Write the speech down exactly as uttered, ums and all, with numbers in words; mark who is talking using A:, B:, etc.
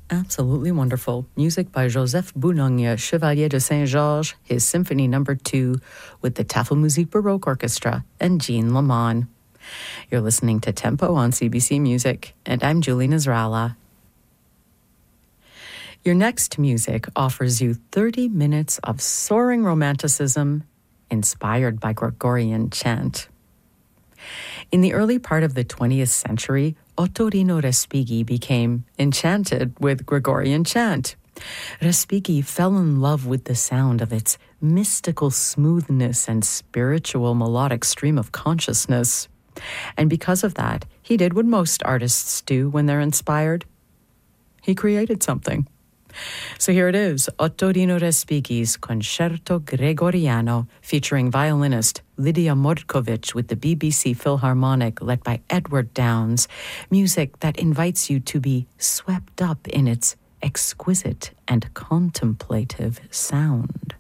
A: Absolutely wonderful. Music by Joseph Boulogne, Chevalier de Saint-Georges, his Symphony Number Two, with the Tafelmusik Baroque Orchestra and Jean Lamont. You're listening to Tempo on C B C Music, and I'm Julie Nasrallah. Your next music offers you thirty minutes of soaring romanticism inspired by Gregorian chant. In the early part of the twentieth century, Ottorino Respighi became enchanted with Gregorian chant. Respighi fell in love with the sound of its mystical smoothness and spiritual melodic stream of consciousness. And because of that, he did what most artists do when they're inspired. He created something. So here it is, Ottorino Respighi's Concerto Gregoriano, featuring violinist Lydia Mordkovich with the B B C Philharmonic, led by Edward Downes, music that invites you to be swept up in its exquisite and contemplative sound.